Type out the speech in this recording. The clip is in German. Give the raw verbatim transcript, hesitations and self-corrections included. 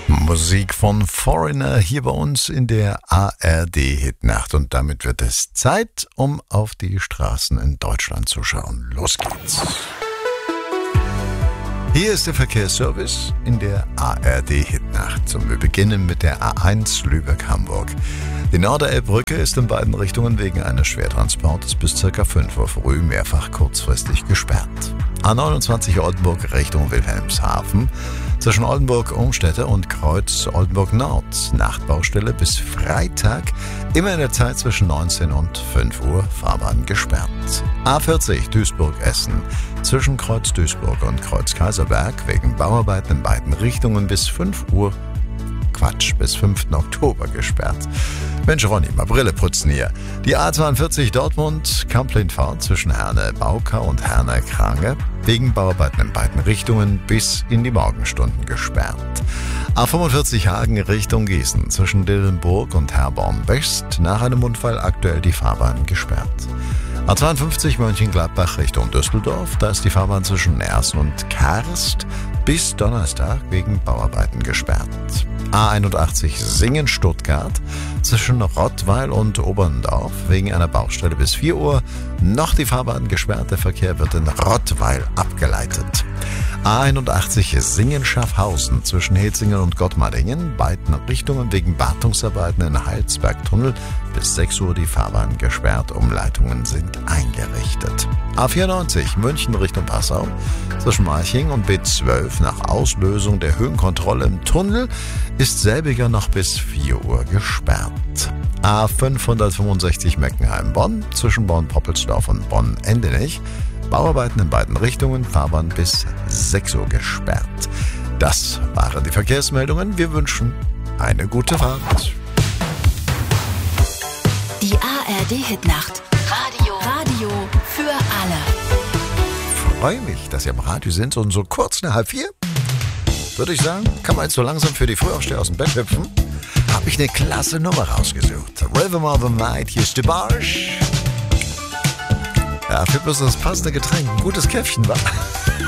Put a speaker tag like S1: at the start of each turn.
S1: Musik von Foreigner hier bei uns in der A R D-Hitnacht. Und damit wird es Zeit, um auf die Straßen in Deutschland zu schauen. Los geht's. Hier ist der Verkehrsservice in der A R D-Hitnacht. Und wir beginnen mit der A eins Lübeck-Hamburg. Die Norderelbbrücke ist in beiden Richtungen wegen eines Schwertransportes bis ca. fünf Uhr früh mehrfach kurzfristig gesperrt. A neunundzwanzig Oldenburg Richtung Wilhelmshaven. Zwischen Oldenburg-Umstädte und Kreuz Oldenburg-Nord. Nachtbaustelle bis Freitag. Immer in der Zeit zwischen neunzehn und fünf Uhr Fahrbahn gesperrt. A vierzig Duisburg-Essen. Zwischen Kreuz Duisburg und Kreuz Kaiserberg wegen Bauarbeiten in beiden Richtungen bis fünf Uhr Quatsch, bis fünften Oktober gesperrt. Mensch, Ronny, mal Brille putzen hier. Die A zweiundvierzig Dortmund, Kamplin-Fahrt zwischen Herne-Bauka und Herne-Krange wegen Bauarbeiten in beiden Richtungen bis in die Morgenstunden gesperrt. A fünfundvierzig Hagen Richtung Gießen zwischen Dillenburg und Herborn-West nach einem Unfall aktuell die Fahrbahn gesperrt. A zweiundfünfzig Mönchengladbach Richtung Düsseldorf, da ist die Fahrbahn zwischen Ersten und Karst bis Donnerstag wegen Bauarbeiten gesperrt. A einundachtzig Singen-Stuttgart zwischen Rottweil und Oberndorf wegen einer Baustelle bis vier Uhr. Noch die Fahrbahn gesperrt, der Verkehr wird in Rottweil abgeleitet. A einundachtzig Singen-Schaffhausen zwischen Hetzingen und Gottmardingen, beiden Richtungen wegen Wartungsarbeiten in Heilsbergtunnel bis sechs Uhr die Fahrbahn gesperrt, Umleitungen sind eingerichtet. A vierundneunzig München Richtung Passau zwischen Marching und B zwölf nach Auslösung der Höhenkontrolle im Tunnel ist selbiger noch bis vier Uhr gesperrt. A fünfhundertfünfundsechzig Meckenheim-Bonn zwischen Bonn-Poppelsdorf und Bonn-Endenich. Bauarbeiten in beiden Richtungen, Fahrbahn bis sechs Uhr gesperrt. Das waren die Verkehrsmeldungen. Wir wünschen eine gute Fahrt.
S2: Die A R D-Hitnacht. Radio. Radio für alle.
S1: Freue mich, dass Sie am Radio sind und so kurz nach halb vier, würde ich sagen, kann man jetzt so langsam für die Frühaufsteher aus dem Bett hüpfen. Habe ich eine klasse Nummer rausgesucht. Rhythm of the Night, hier ist die Barsch. Ja, für bloß das passende Getränk, ein gutes Käffchen war.